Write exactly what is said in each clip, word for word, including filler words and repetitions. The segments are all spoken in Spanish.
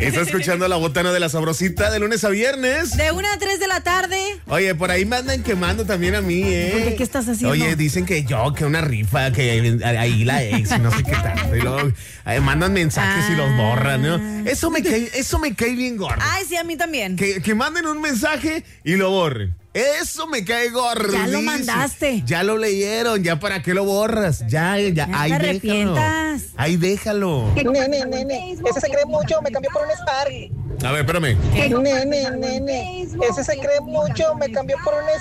Está escuchando La Botana de la Sabrosita de lunes a viernes. De una a tres de la tarde. Oye, por ahí me andan quemando también a mí, ¿eh? ¿Por qué? ¿Qué estás haciendo? Oye, dicen que yo, que una rifa, que ahí la ex, no sé qué tanto. Y luego eh, mandan mensajes ah. y los borran, ¿no? Eso me cae, eso me cae bien gordo. Ay, sí, a mí también. Que, que manden un mensaje y lo borren. Eso me cae gordo. Ya lo mandaste. Ya lo leyeron, ya para qué lo borras. Ya, ya, ya ahí te déjalo. arrepientas. Ahí déjalo. Nene, nene, ese se cree mucho, me cambió por un Spark. A ver, espérame. Nene, nene, ese se cree mucho, me cambió por un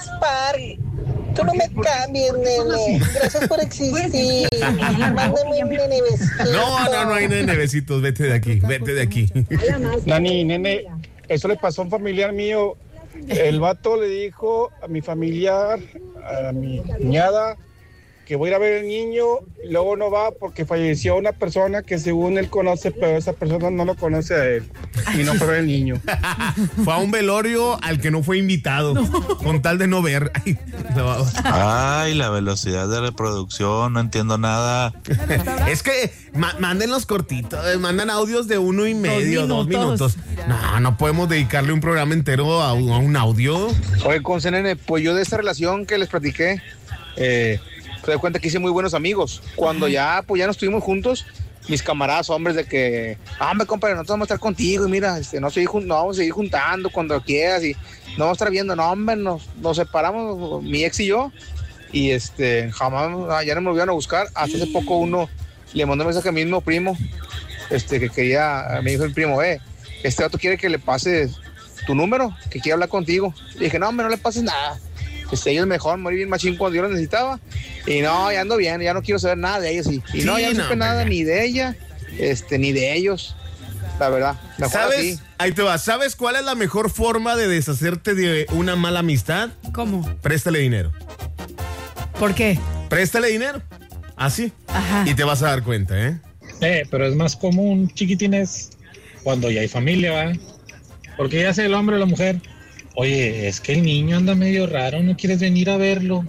Spark. Tú no me cambies, nene. Gracias por existir. Mándame un nene besito. No, no, no hay nene besitos. Vete de aquí, vete de aquí. Nani, nene, eso le pasó a un familiar mío. El vato le dijo a mi familiar, a mi cuñada, que voy a ir a ver al niño, y luego no va porque falleció una persona que según él conoce, pero esa persona no lo conoce a él. Y no fue a ver al niño. Fue a un velorio al que no fue invitado, no. Con tal de no ver. Ay, no. Ay, la velocidad de reproducción, no entiendo nada. Es que ma- manden los cortitos, mandan audios de uno y medio, dos minutos. dos minutos. No, no podemos dedicarle un programa entero a un, a un audio. Oye, con C N N, pues yo de esta relación que les platiqué, eh, se da cuenta que hice muy buenos amigos. Cuando ya, pues ya no estuvimos juntos, mis camaradas hombres de que, ah, me compadre, nosotros vamos a estar contigo y mira, este, no, seguir, no vamos a seguir juntando cuando quieras y no vamos a estar viendo, no, hombre, nos, nos separamos, mi ex y yo, y este, jamás, ya no me volvieron a buscar. Hasta hace poco uno le mandó un mensaje a mi mismo primo, este, que quería, me dijo el primo, eh, este vato quiere que le pases tu número, que quiere hablar contigo. Y dije, no, hombre, no le pases nada. Este, ellos mejor, morir bien machín cuando yo lo necesitaba. Y no, ya ando bien, ya no quiero saber nada de ellos. Y, y sí, no, ya no supe no, nada ni de ella, este, ni de ellos. La verdad. ¿Sabes? Así. Ahí te va. ¿Sabes cuál es la mejor forma de deshacerte de una mala amistad? ¿Cómo? Préstale dinero. ¿Por qué? Préstale dinero. Así. Ajá. Y te vas a dar cuenta, ¿eh? Eh, pero es más común, chiquitines, cuando ya hay familia, ¿va? Porque ya sea el hombre o la mujer. Oye, es que el niño anda medio raro, ¿no quieres venir a verlo?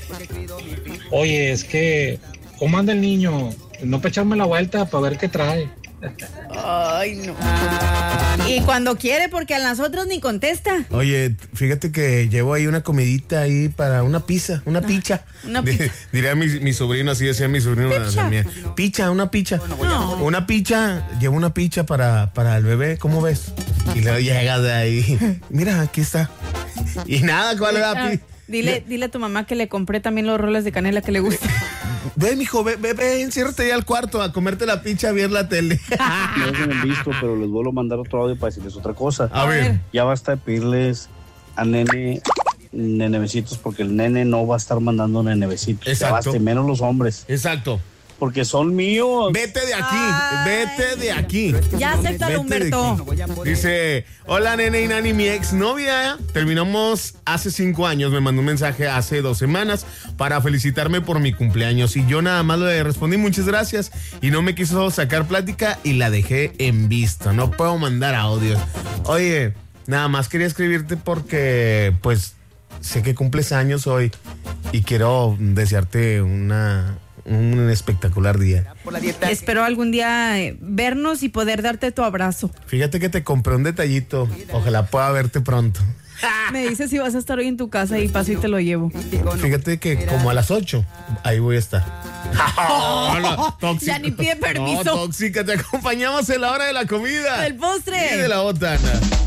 Oye, es que, ¿cómo anda el niño? No para echarme la vuelta para ver qué trae. Ay, no. Y cuando quiere, porque a las otras ni contesta. Oye, fíjate que llevo ahí una comidita ahí para una pizza, una picha. Una picha. D- diría mi, mi sobrino, así decía mi sobrino también. Picha, una picha. No. Una picha, llevo una picha para, para el bebé, ¿cómo ves? Y luego llega de ahí. Mira, aquí está. Y nada, ¿cuál es la picha? Dile, dile a tu mamá que le compré también los roles de canela que le gustan. Ve, mijo, ve, ve, ve, enciérrate ya al cuarto a comerte la picha, a ver la tele. No se han visto, pero les vuelvo a mandar otro audio para decirles otra cosa. A ver. Ya basta de pedirles a nene, nene besitos, porque el nene no va a estar mandando nene besitos. Exacto. Ya basta, menos los hombres. Exacto. Porque son míos. Vete de aquí, Ay. vete de aquí. Ya acéptalo, Humberto. Dice, hola nene y nani, mi ex novia, terminamos hace cinco años, me mandó un mensaje hace dos semanas para felicitarme por mi cumpleaños y yo nada más le respondí muchas gracias y no me quiso sacar plática y la dejé en visto, no puedo mandar audios. Oye, nada más quería escribirte porque pues sé que cumples años hoy y quiero desearte una... un espectacular día. Espero algún día eh, vernos y poder darte tu abrazo. Fíjate que te compré un detallito. Ojalá pueda verte pronto. Me dices si vas a estar hoy en tu casa y paso y te lo llevo. Fíjate que como a las ocho, ahí voy a estar. Oh, no, tóxico. ya ni pide permiso. No, tóxica, te acompañamos en la hora de la comida. Del postre. Y de la botana.